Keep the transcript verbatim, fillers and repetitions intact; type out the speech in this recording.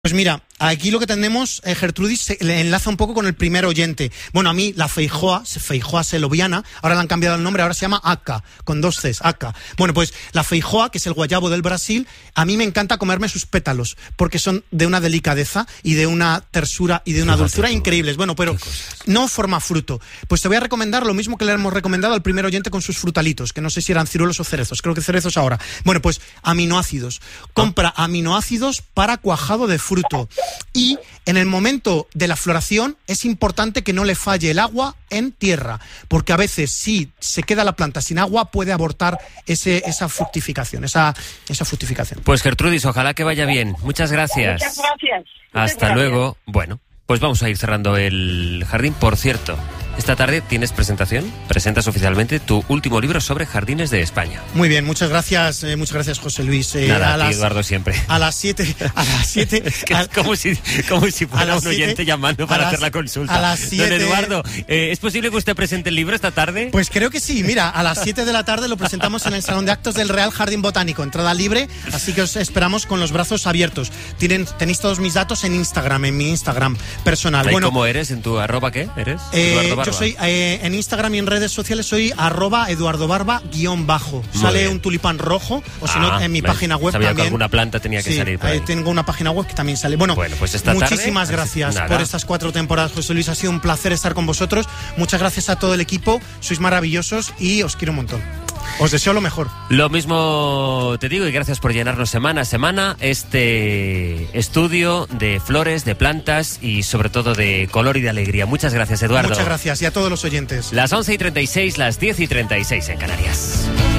Pues mira, aquí lo que tenemos, eh, Gertrudis, se le enlaza un poco con el primer oyente. Bueno, a mí la feijoa, feijoa seloviana, ahora le han cambiado el nombre, ahora se llama aca, con dos Cs, aca. Bueno, pues la feijoa, que es el guayabo del Brasil, a mí me encanta comerme sus pétalos, porque son de una delicadeza y de una tersura y de una dulzura increíbles. Bueno, pero no forma fruto. Pues te voy a recomendar lo mismo que le hemos recomendado al primer oyente con sus frutalitos, que no sé si eran ciruelos o cerezos, creo que cerezos ahora. Bueno, pues aminoácidos. Compra aminoácidos para cuajado de fruto. fruto. Y en el momento de la floración es importante que no le falle el agua en tierra, porque a veces si se queda la planta sin agua puede abortar ese, esa fructificación, esa, esa fructificación. Pues Gertrudis, ojalá que vaya bien. Muchas gracias. Muchas gracias. Hasta Muchas gracias. luego. Bueno, pues vamos a ir cerrando el jardín. Por cierto, esta tarde tienes presentación, presentas oficialmente tu último libro sobre jardines de España. Muy bien, muchas gracias, eh, muchas gracias José Luis. Eh, Nada, a las, Eduardo siempre. A las siete, a las siete. Es que es como si, como si fuera un oyente siete, llamando para las, hacer la consulta. A las siete, Don Eduardo, eh, ¿es posible que usted presente el libro esta tarde? Pues creo que sí, mira, a las siete de la tarde lo presentamos en el Salón de Actos del Real Jardín Botánico, entrada libre, así que os esperamos con los brazos abiertos. Tienen, tenéis todos mis datos en Instagram, en mi Instagram personal. ¿Y bueno, cómo eres? ¿En tu arroba qué eres? Eh, yo soy, eh, en Instagram y en redes sociales soy arroba Eduardo Barba guión bajo. Muy Sale bien. un tulipán rojo, o si no, Ah, en mi ves, página web sabía también. que alguna planta tenía que Sí, salir por ahí. eh, tengo una página web que también sale. Bueno, Bueno, pues esta tarde, muchísimas así- gracias nada. por estas cuatro temporadas, José Luis. Ha sido un placer estar con vosotros. Muchas gracias a todo el equipo. Sois maravillosos y os quiero un montón. Os deseo lo mejor. Lo mismo te digo y gracias por llenarnos semana a semana este estudio de flores, de plantas y sobre todo de color y de alegría. Muchas gracias, Eduardo. Muchas gracias y a todos los oyentes. Las once y treinta y seis, las diez y treinta y seis en Canarias.